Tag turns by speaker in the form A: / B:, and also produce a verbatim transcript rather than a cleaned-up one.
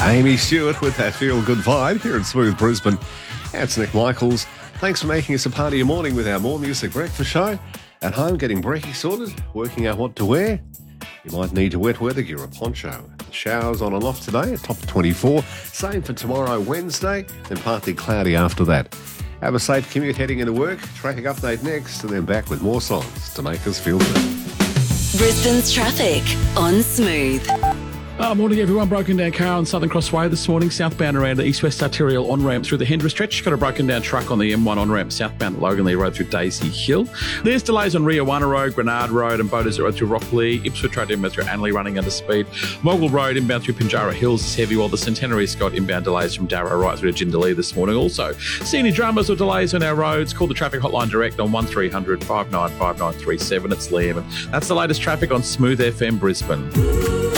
A: Amy Stewart with that feel-good vibe here in Smooth Brisbane. That's Nick Michaels. Thanks for making us a part of your morning with our More Music Breakfast show. At home, getting brekkie sorted, working out what to wear. You might need your wet weather gear, a poncho. Showers on and off today, a top of twenty-four. Same for tomorrow, Wednesday, then partly cloudy after that. Have a safe commute heading into work. Traffic update next, and then back with more songs to make us feel good.
B: Brisbane's traffic on Smooth.
C: Uh, morning, everyone. Broken down car on Southern Crossway this morning, southbound around the east-west arterial on-ramp through the Hendra stretch. Got a broken down truck on the M one on-ramp southbound at Loganley Road through Daisy Hill. There's delays on Riawana Road, Grenard Road and Boaters Road through Rockley. Ipswich Road inbound through Anley running under speed. Mogul Road inbound through Pinjarra Hills is heavy, while the Centenary's got inbound delays from Darrow right through to Jindalee this morning. Also, see any dramas or delays on our roads, call the traffic hotline direct on one three hundred, five nine five nine three seven. It's Liam. And that's the latest traffic on Smooth F M Brisbane.